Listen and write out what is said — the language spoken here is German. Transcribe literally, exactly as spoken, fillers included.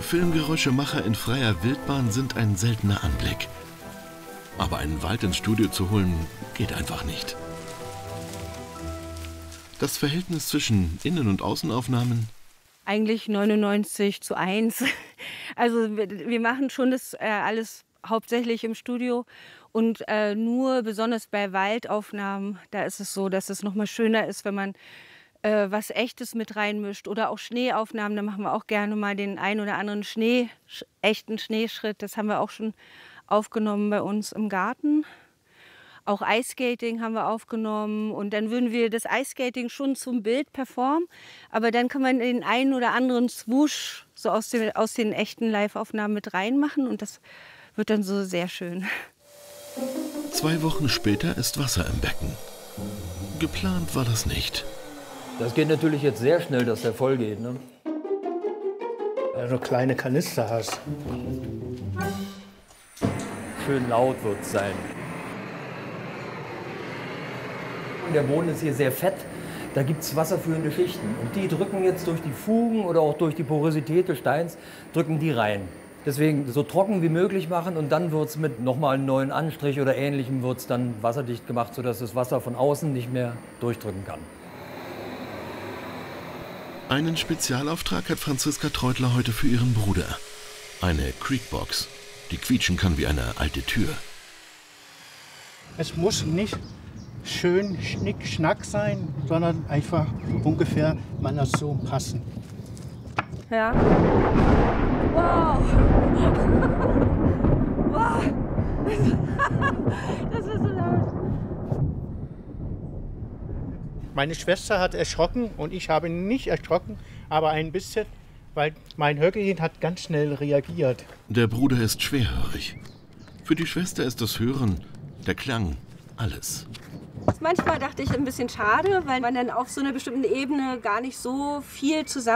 Filmgeräuschemacher in freier Wildbahn sind ein seltener Anblick. Aber einen Wald ins Studio zu holen, geht einfach nicht. Das Verhältnis zwischen Innen- und Außenaufnahmen? Eigentlich neunundneunzig zu eins. Also wir, wir machen schon das äh, alles hauptsächlich im Studio. Und äh, nur besonders bei Waldaufnahmen, da ist es so, dass es noch mal schöner ist, wenn man äh, was Echtes mit reinmischt. Oder auch Schneeaufnahmen, da machen wir auch gerne mal den ein oder anderen Schnee, echten Schneeschritt. Das haben wir auch schon aufgenommen bei uns im Garten. Auch Eiskating haben wir aufgenommen und dann würden wir das Eiskating schon zum Bild performen, aber dann kann man den einen oder anderen Swoosh so aus den, aus den echten Live-Aufnahmen mit reinmachen und das wird dann so sehr schön. Zwei Wochen später ist Wasser im Becken. Geplant war das nicht. Das geht natürlich jetzt sehr schnell, dass der voll geht, ne? Wenn du kleine Kanister hast. Schön laut wird es sein. Der Boden ist hier sehr fett, da gibt es wasserführende Schichten. Und die drücken jetzt durch die Fugen oder auch durch die Porosität des Steins, drücken die rein. Deswegen so trocken wie möglich machen und dann wird es mit nochmal einem neuen Anstrich oder Ähnlichem wird's dann wasserdicht gemacht, sodass das Wasser von außen nicht mehr durchdrücken kann. Einen Spezialauftrag hat Franziska Treutler heute für ihren Bruder. Eine Creakbox, die quietschen kann wie eine alte Tür. Es muss nicht schön schnick-schnack sein, sondern einfach ungefähr man das so passen. Ja. Wow! Wow! Das ist so laut. Meine Schwester hat erschrocken und ich habe nicht erschrocken, aber ein bisschen, weil mein Hörgerät hat ganz schnell reagiert. Der Bruder ist schwerhörig. Für die Schwester ist das Hören, der Klang, alles. Manchmal dachte ich ein bisschen schade, weil man dann auf so einer bestimmten Ebene gar nicht so viel zusammen